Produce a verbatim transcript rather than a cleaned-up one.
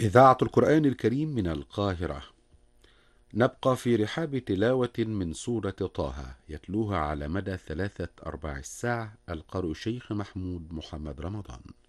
إذاعة القرآن الكريم من القاهرة. نبقى في رحاب تلاوة من سورة طه، يتلوها على مدى ثلاثة أرباع الساعة القارئ الشيخ محمود محمد رمضان.